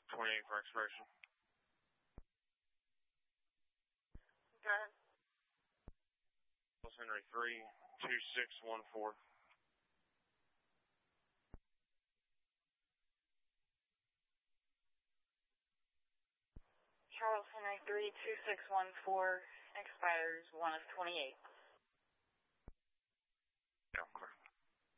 28 for expiration. Okay. Charles Henry 32614. Charles Henry 32614 expires 1 of 28. Yeah, clear.